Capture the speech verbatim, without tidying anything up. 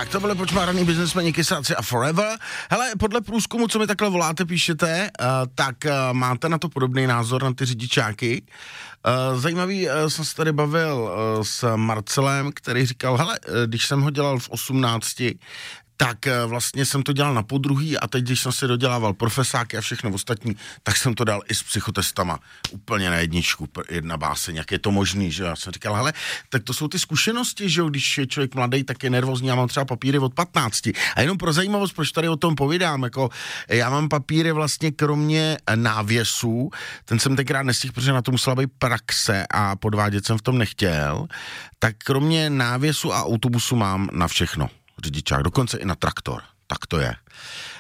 Tak to byly počmáraný biznesmeni, kysáci a Forever. Hele, podle průzkumu, co mi takhle voláte, píšete, uh, tak uh, máte na to podobný názor na ty řidičáky. Uh, zajímavý, uh, jsem se tady bavil uh, s Marcelem, který říkal, hele, uh, když jsem ho dělal v osmnácti, tak vlastně jsem to dělal na podruhý a teď, když jsem si dodělával profesáky a všechno ostatní, tak jsem to dal i s psychotestama. Úplně na jedničku, jedna báseň, jak je to možný, že já jsem říkal, hele, tak to jsou ty zkušenosti, že jo, když je člověk mladý, tak je nervózní, já mám třeba papíry od patnácti. A jenom pro zajímavost, proč tady o tom povídám, jako já mám papíry vlastně kromě návěsů, ten jsem tenkrát nestihl, protože na to musela být praxe a podvádět jsem v tom nechtěl, tak kromě návěsu a autobusu mám na všechno řidičák, dokonce i na traktor. Tak to je.